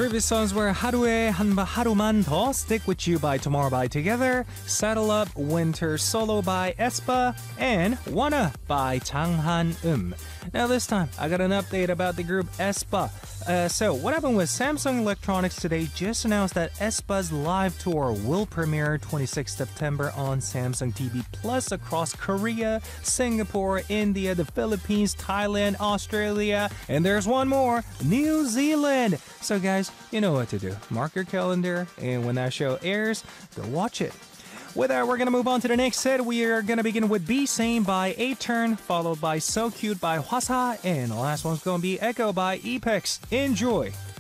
Previous songs were 하루에 하루만 더, Stick With You by Tomorrow by Together, Saddle Up, Winter Solo by aespa, and Wanna by 장한음. Now this time, I got an update about the group aespa. So what happened was Samsung Electronics today just announced that aespa's live tour will premiere 26 September on Samsung TV Plus across Korea, Singapore, India, the Philippines, Thailand, Australia, and there's one more, New Zealand. So guys, you know what to do. Mark your calendar, and when that show airs, go watch it. With that, we're going to move on to the next set. We are going to begin with Be Same by A-Turn, followed by So Cute by Hwasa, and the last one's going to be Echo by Epex. Enjoy!